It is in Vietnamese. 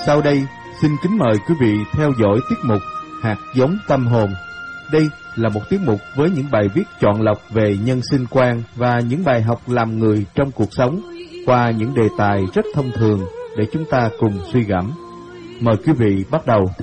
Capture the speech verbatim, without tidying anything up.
Sau đây, xin kính mời quý vị theo dõi tiết mục Hạt giống tâm hồn. Đây là một tiết mục với những bài viết chọn lọc về nhân sinh quan và những bài học làm người trong cuộc sống qua những đề tài rất thông thường để chúng ta cùng suy gẫm. Mời quý vị bắt đầu